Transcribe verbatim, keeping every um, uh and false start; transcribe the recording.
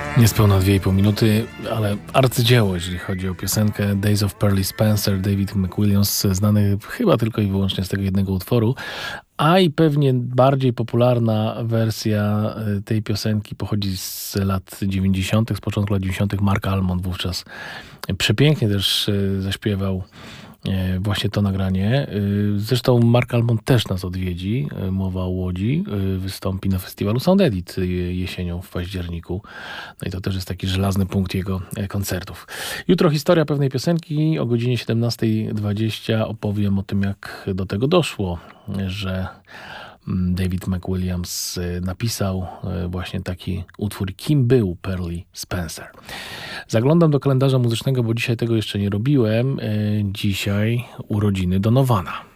Niespełna dwie i pół minuty, ale arcydzieło, jeżeli chodzi o piosenkę Days of Pearly Spencer, David McWilliams, znany chyba tylko i wyłącznie z tego jednego utworu, a i pewnie bardziej popularna wersja tej piosenki pochodzi z lat dziewięćdziesiątych, z początku lat dziewięćdziesiątych. Mark Almond wówczas przepięknie też zaśpiewał właśnie to nagranie. Zresztą Mark Almond też nas odwiedzi. Mowa o Łodzi. Wystąpi na festiwalu Sound Edit jesienią w październiku. No i to też jest taki żelazny punkt jego koncertów. Jutro historia pewnej piosenki. O godzinie siedemnasta dwadzieścia opowiem o tym, jak do tego doszło, że David McWilliams napisał właśnie taki utwór, kim był Pearly Spencer. Zaglądam do kalendarza muzycznego, bo dzisiaj tego jeszcze nie robiłem. Dzisiaj urodziny Donovana.